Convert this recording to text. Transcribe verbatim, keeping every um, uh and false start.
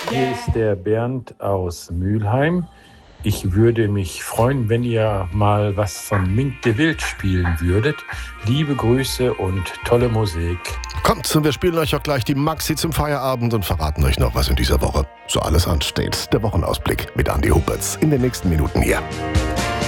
Hier ist der Bernd aus Mülheim. Ich würde mich freuen, wenn ihr mal was von Mink de Wild spielen würdet. Liebe Grüße und tolle Musik. Kommt, und wir spielen euch auch gleich die Maxi zum Feierabend und verraten euch noch, was in dieser Woche so alles ansteht. Der Wochenausblick mit Andi Huberts in den nächsten Minuten hier.